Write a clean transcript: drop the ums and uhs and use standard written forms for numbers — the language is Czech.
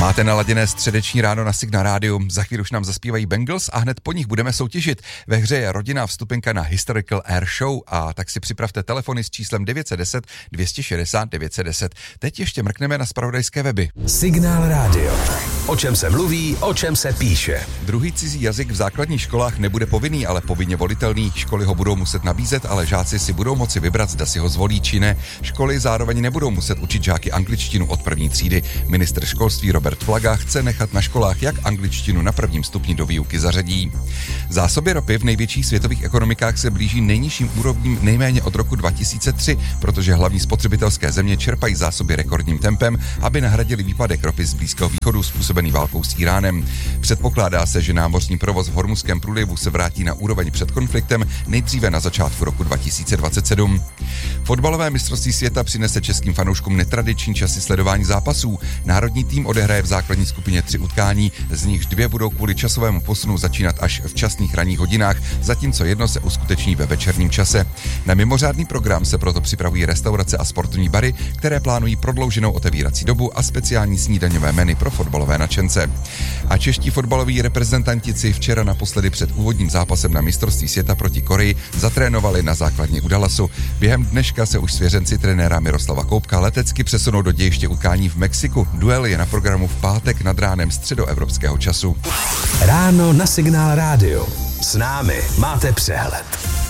Máte naladěné středeční ráno na Signál rádiu, za chvíli už nám zaspívají Bangles a hned po nich budeme soutěžit. Ve hře je rodinná vstupenka na Historical Air Show a tak si připravte telefony s číslem 910 260 910. Teď ještě mrkneme na zpravodajské weby. Signál rádio. O čem se mluví, o čem se píše. Druhý cizí jazyk v základních školách nebude povinný, ale povinně volitelný. Školy ho budou muset nabízet, ale žáci si budou moci vybrat, zda si ho zvolí či ne. Školy zároveň nebudou muset učit žáky angličtinu od první třídy. Ministr školství Robert Plaga chce nechat na školách, jak angličtinu na prvním stupni do výuky zařadí. Zásoby ropy v největších světových ekonomikách se blíží nejnižším úrovním nejméně od roku 2003, protože hlavní spotřebitelské země čerpají zásoby rekordním tempem, aby nahradili výpadek ropy z Blízkého východu způsobený válkou s Íránem. Předpokládá se, že námořní provoz v Hormuzském průlivu se vrátí na úroveň před konfliktem nejdříve na začátku roku 2027. Fotbalové mistrovství světa přinese českým fanouškům netradiční časy sledování zápasů. Národní tým odehraje v základní skupině 3 utkání, z nichž 2 budou kvůli časovému posunu začínat až v časných ranních hodinách, zatímco jedno se uskuteční ve večerním čase. Na mimořádný program se proto připravují restaurace a sportovní bary, které plánují prodlouženou otevírací dobu a speciální snídaňové menu pro fotbalové nadšence. A čeští fotbaloví reprezentanti si včera naposledy před úvodním zápasem na mistrovství světa proti Koreji zatrénovali na základně u Dallasu. Během dneška se už svěřenci trenéra Miroslava Koubka letecky přesunou do dějiště utkání v Mexiku. Duel je na programu v pátek nad ránem středoevropského času. Ráno na Signál rádio. S námi máte přehled.